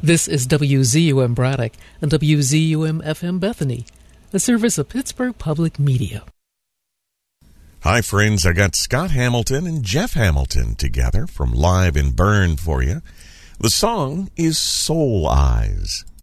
This is WZUM Braddock and WZUM FM Bethany, a service of Pittsburgh Public Media. Hi, friends. I got Scott Hamilton and Jeff Hamilton together from Live in Bern for you. The song is Soul Eyes.